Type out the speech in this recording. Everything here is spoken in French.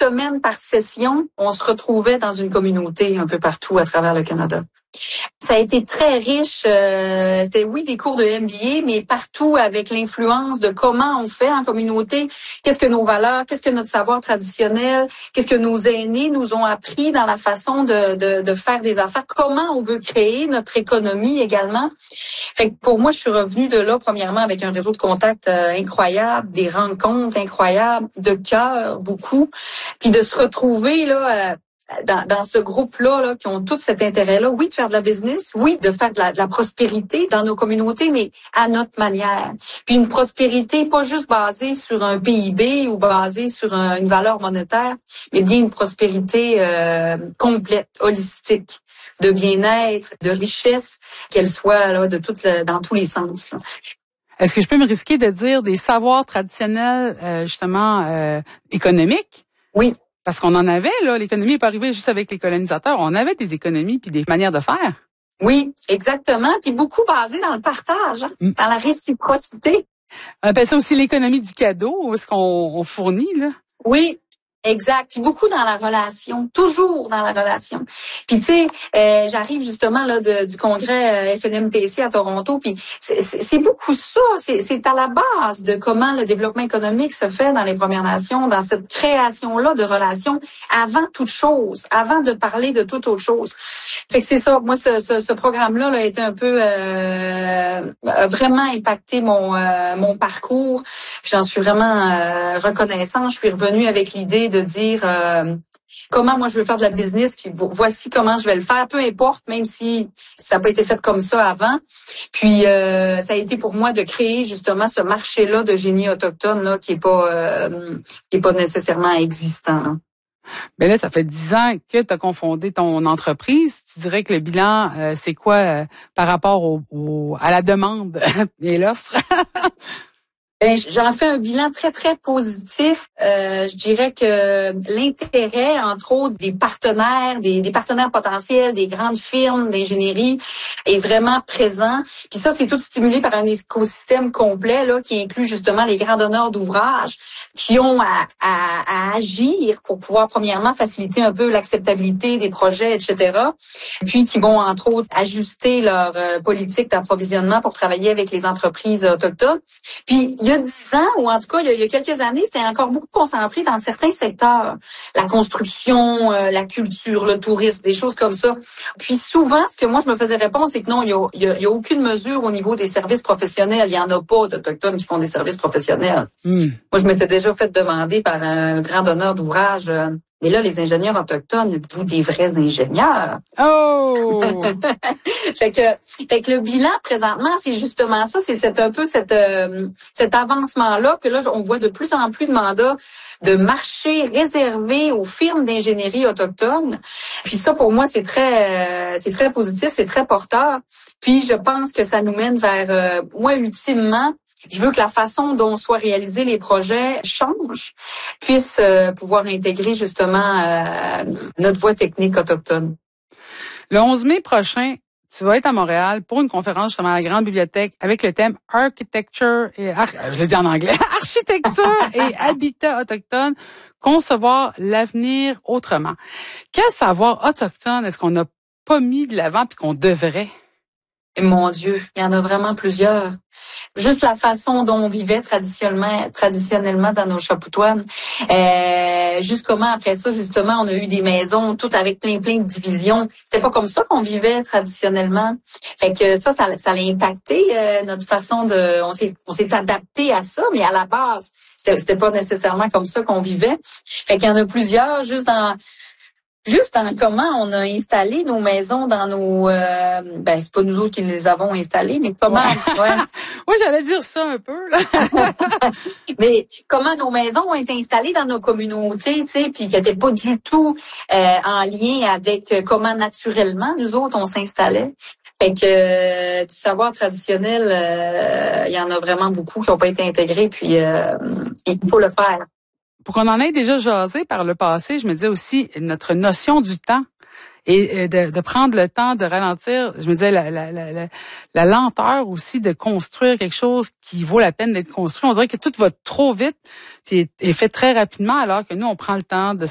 semaines par session, on se retrouvait dans une communauté un peu partout à travers le Canada. Ça a été très riche. C'était, oui, des cours de MBA, mais partout avec l'influence de comment on fait en communauté, qu'est-ce que nos valeurs, qu'est-ce que notre savoir traditionnel, qu'est-ce que nos aînés nous ont appris dans la façon de faire des affaires, comment on veut créer notre économie également. Fait que pour moi, je suis revenue de là, premièrement, avec un réseau de contacts incroyable, des rencontres incroyables, de cœur, beaucoup, puis de se retrouver là dans ce groupe-là, là, qui ont tout cet intérêt-là, oui, de faire de la business, oui, de faire de la prospérité dans nos communautés, mais à notre manière. Puis une prospérité pas juste basée sur un PIB ou basée sur une valeur monétaire, mais bien une prospérité complète, holistique, de bien-être, de richesse, qu'elle soit là dans tous les sens. Là. Est-ce que je peux me risquer de dire des savoirs traditionnels, justement, économiques? Oui. Parce qu'on en avait, là, l'économie n'est pas arrivée juste avec les colonisateurs. On avait des économies puis des manières de faire. Oui, exactement. Puis beaucoup basé dans le partage, dans la réciprocité. On appelle ça aussi l'économie du cadeau, où est-ce qu'on fournit, là? Oui. Exact. Puis beaucoup dans la relation, toujours dans la relation. Puis tu sais, j'arrive justement là du congrès FNMPC à Toronto, puis c'est beaucoup ça. C'est à la base de comment le développement économique se fait dans les Premières Nations, dans cette création-là de relations avant toute chose, avant de parler de toute autre chose. Fait que c'est ça. Moi, ce programme-là a été un peu a vraiment impacté mon parcours. J'en suis vraiment reconnaissante. Je suis revenue avec l'idée de dire comment moi je veux faire de la business, puis voici comment je vais le faire, peu importe, même si ça n'a pas été fait comme ça avant. Puis ça a été pour moi de créer justement ce marché-là de génie autochtone là qui est pas nécessairement existant. Là. Mais là, ça fait 10 ans que tu as confondé ton entreprise. Tu dirais que le bilan, c'est quoi par rapport à la demande et l'offre? J'en fais un bilan très, très positif. Je dirais que l'intérêt, entre autres, des partenaires, des partenaires potentiels, des grandes firmes d'ingénierie est vraiment présent. Puis ça, c'est tout stimulé par un écosystème complet là qui inclut justement les grands donneurs d'ouvrages qui ont à agir pour pouvoir, premièrement, faciliter un peu l'acceptabilité des projets, etc. Puis qui vont, entre autres, ajuster leur politique d'approvisionnement pour travailler avec les entreprises autochtones. Puis, il y a 10 ans, ou en tout cas, il y a quelques années, c'était encore beaucoup concentré dans certains secteurs. La construction, la culture, le tourisme, des choses comme ça. Puis souvent, ce que moi, je me faisais répondre, c'est que non, il y a aucune mesure au niveau des services professionnels. Il y en a pas d'Autochtones qui font des services professionnels. Moi, je m'étais déjà fait demander par un grand donneur d'ouvrage, mais là, les ingénieurs autochtones, êtes-vous des vrais ingénieurs? Oh! fait que le bilan, présentement, c'est justement ça. C'est cet avancement-là que là, on voit de plus en plus de mandats de marché réservés aux firmes d'ingénierie autochtones. Puis ça, pour moi, c'est très positif, c'est très porteur. Puis je pense que ça nous mène vers, moi, ultimement, je veux que la façon dont soient réalisés les projets change, puisse pouvoir intégrer justement notre voie technique autochtone. Le 11 mai prochain, tu vas être à Montréal pour une conférence justement à la Grande Bibliothèque avec le thème Architecture et je le dis en anglais, Architecture et habitat autochtone, concevoir l'avenir autrement. Quel savoir autochtone est-ce qu'on n'a pas mis de l'avant puis qu'on devrait? Mon Dieu, il y en a vraiment plusieurs. Juste la façon dont on vivait traditionnellement dans nos chapoutoines. Juste comment après ça, justement, on a eu des maisons toutes avec plein de divisions. C'était pas comme ça qu'on vivait traditionnellement. Fait que ça l'a impacté notre façon de. On s'est adapté à ça, mais à la base, c'était pas nécessairement comme ça qu'on vivait. Fait qu'il y en a plusieurs, juste dans comment on a installé nos maisons dans nos c'est pas nous autres qui les avons installées, mais comment Oui, j'allais dire ça un peu là. Mais comment nos maisons ont été installées dans nos communautés, tu sais, puis qui n'étaient pas du tout en lien avec comment naturellement nous autres on s'installait. Fait que du savoir traditionnel, il y en a vraiment beaucoup qui n'ont pas été intégrés, puis il faut le faire. Pour qu'on en ait déjà jasé par le passé, je me disais aussi notre notion du temps et de prendre le temps de ralentir. Je me disais la lenteur aussi de construire quelque chose qui vaut la peine d'être construit. On dirait que tout va trop vite et fait très rapidement alors que nous, on prend le temps de